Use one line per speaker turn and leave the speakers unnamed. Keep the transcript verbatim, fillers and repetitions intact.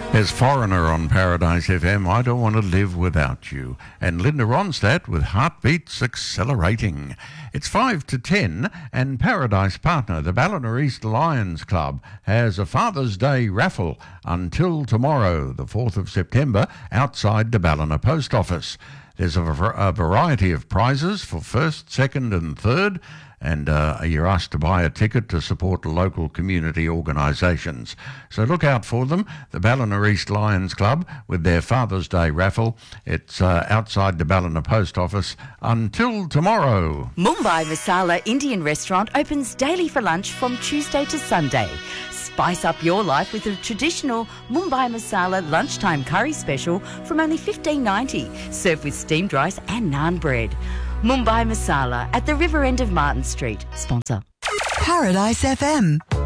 There's Foreigner on Paradise F M, I Don't Want to Live Without You. And Linda Ronstadt with Heartbeats Accelerating. It's five to ten, and Paradise partner, the Ballina East Lions Club, has a Father's Day raffle until tomorrow, the fourth of September, outside the Ballina Post Office. There's a, a variety of prizes for first, second and third, and uh, you're asked to buy a ticket to support local community organisations. So look out for them, the Ballina East Lions Club, with their Father's Day raffle. It's uh, outside the Ballina Post Office until tomorrow.
Mumbai Masala Indian Restaurant opens daily for lunch from Tuesday to Sunday. Spice up your life with a traditional Mumbai Masala lunchtime curry special from only fifteen ninety, served with steamed rice and naan bread. Mumbai Masala at the river end of Martin Street. Sponsor.
Paradise F M.